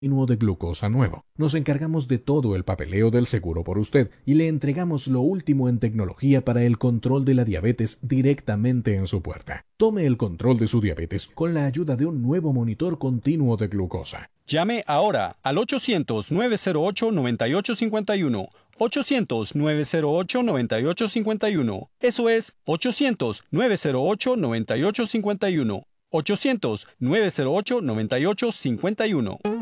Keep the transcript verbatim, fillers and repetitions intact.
continuo de glucosa nuevo. Nos encargamos de todo el papeleo del seguro por usted y le entregamos lo último en tecnología para el control de la diabetes directamente en su puerta. Tome el control de su diabetes con la ayuda de un nuevo monitor continuo de glucosa. Llame ahora al ochocientos, nueve cero ocho, nueve ocho cinco uno. ochocientos, nueve cero ocho, nueve ocho cinco uno. Eso es ochocientos, nueve cero ocho, nueve ocho cinco uno. ochocientos, nueve cero ocho, nueve ocho cinco uno.